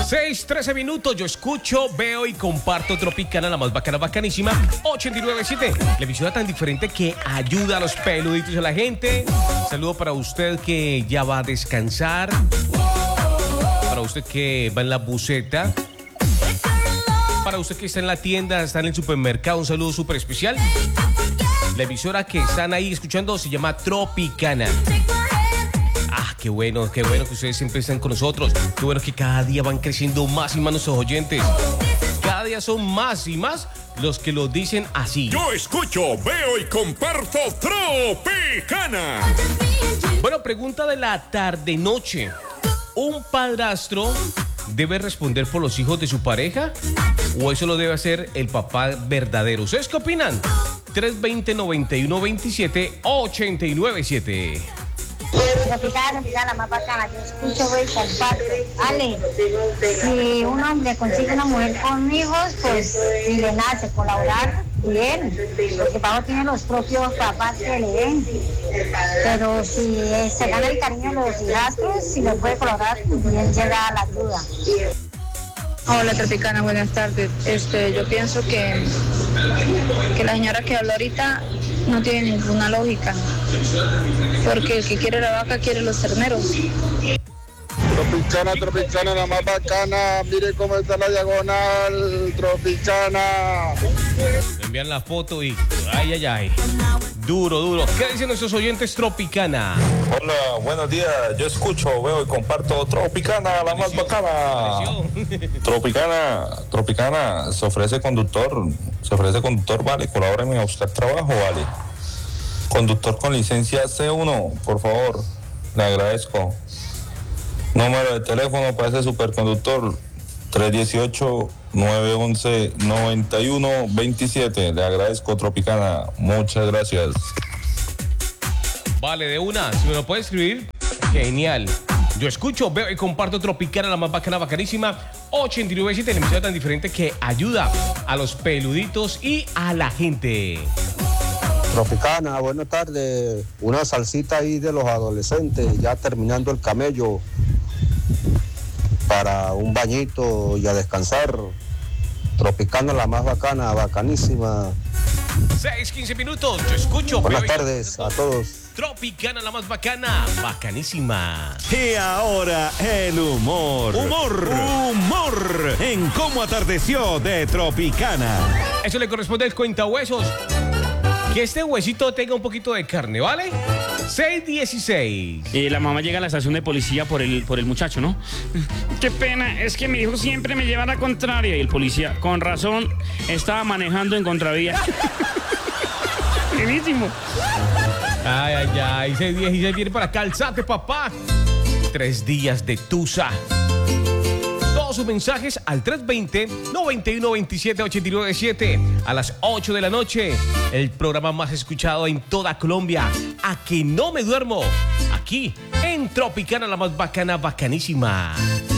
6:13 minutos. Yo escucho, veo y comparto Tropicana, la más bacana, bacanísima. 89.7. La emisora tan diferente que ayuda a los peluditos y a la gente. Saludo para usted que ya va a descansar. Para usted que va en la buseta. Para usted que está en la tienda, está en el supermercado. Un saludo súper especial. La emisora que están ahí escuchando se llama Tropicana. Qué bueno que ustedes siempre están con nosotros. Qué bueno que cada día van creciendo más y más nuestros oyentes. Cada día son más y más los que lo dicen así. Yo escucho, veo y comparto Tropicana. Bueno, pregunta de la tarde-noche. ¿Un padrastro debe responder por los hijos de su pareja? ¿O eso lo debe hacer el papá verdadero? ¿Ustedes qué opinan? 320-9127 897. Tropicana, la más bacana. Yo escucho, voy y comparto. Ale, si un hombre consigue una mujer con hijos, pues si le nace colaborar, bien. Porque Pablo tiene los propios papás que le den. Pero si se gana el cariño de los hijastros, si le puede colaborar, bien llega la ayuda. Hola Tropicana, buenas tardes. Yo pienso que la señora que habló ahorita no tiene ninguna lógica, porque el que quiere la vaca quiere los terneros. Tropicana, la más bacana. Mire cómo está la diagonal, Tropicana. Me envían la foto y ay. Duro. ¿Qué dicen nuestros oyentes Tropicana? Hola, buenos días. Yo escucho, veo y comparto Tropicana, la más bacana. Tropicana, se ofrece conductor, vale, colabóreme a buscar trabajo, vale. Conductor con licencia C1, por favor, le agradezco. Número de teléfono para ese superconductor, 318-911-9127. Le agradezco, Tropicana. Muchas gracias. Vale, de una. Si me lo puede escribir, genial. Yo escucho, veo y comparto Tropicana, la más bacana, bacanísima. 89.7, la emisora tan diferente que ayuda a los peluditos y a la gente. Tropicana, buenas tardes. Una salsita ahí de los adolescentes, ya terminando el camello, para un bañito y a descansar. Tropicana, la más bacana, bacanísima. 6:15 minutos. Yo escucho. Buenas tardes a todos. Tropicana, la más bacana, bacanísima. Y ahora el humor. Humor. En Cómo Atardeció de Tropicana. Eso le corresponde al cuentahuesos. Que este huesito tenga un poquito de carne, ¿vale? 6:16. La mamá llega a la estación de policía por el muchacho, ¿no? Qué pena, es que mi hijo siempre me lleva a la contraria. Y el policía, con razón, estaba manejando en contravía. Buenísimo. Ay. 6:16 viene para calzate, papá. 3 días de tusa. Todos sus mensajes al 320-9127 897 a las 8 de la noche. El programa más escuchado en toda Colombia. A que no me duermo. Aquí en Tropicana, la más bacana, bacanísima.